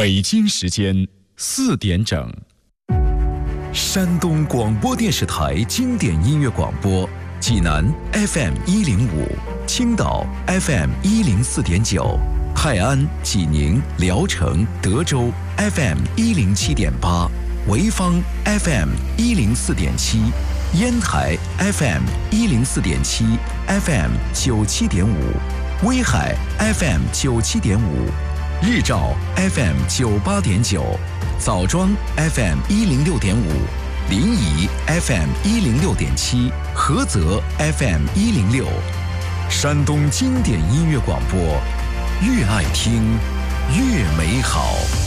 北京时间4点整。 山东广播电视台经典音乐广播，济南 FM105，青岛 FM104.9，泰安、济宁、聊城、德州 FM107.8，潍坊 FM104.7，烟台 FM104.7 FM97.5，威海 FM97.5，日照 FM98.9，枣庄 FM106.5，临沂 FM106.7，菏泽 FM106。山东经典音乐广播，越爱听越美好。